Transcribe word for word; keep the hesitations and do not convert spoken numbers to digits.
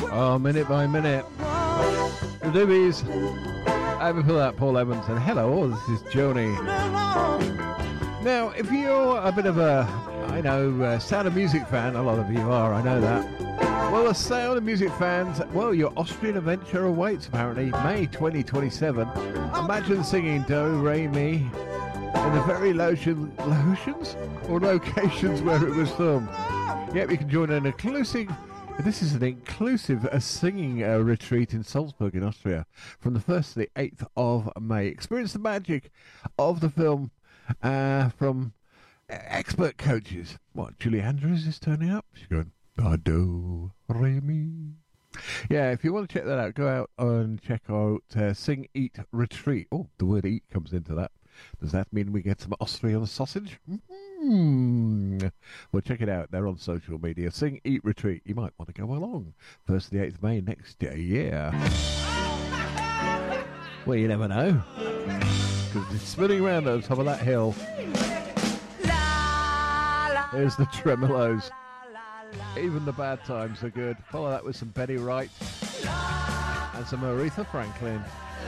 Oh, minute by minute. The Doobies. Over for that, Paul Evans. And hello, this is Joni. Now, if you're a bit of a, I know, uh, Sound of Music fan, a lot of you are, I know that. Well, the Sound of Music fans, well, your Austrian adventure awaits, apparently, May twenty twenty-seven. Imagine singing Do, Re, Mi in the very lotion, lotions or locations where it was filmed. Yep, you can join an inclusive, this is an inclusive uh, singing uh, retreat in Salzburg in Austria from the first to the eighth of May. Experience the magic of the film uh, from expert coaches. What, Julie Andrews is turning up? She's going, I do, re, mi. Yeah, if you want to check that out, go out and check out uh, Sing, Eat, Retreat. Oh, the word eat comes into that. Does that mean we get some Austrian sausage? Mm-hmm. Well, check it out. They're on social media. Sing, Eat, Retreat. You might want to go along. first to the eighth of May next year. Well, you never know. Because it's spinning around at the top of that hill. There's the tremolos. Even the bad times are good. Follow that with some Betty Wright and some Aretha Franklin.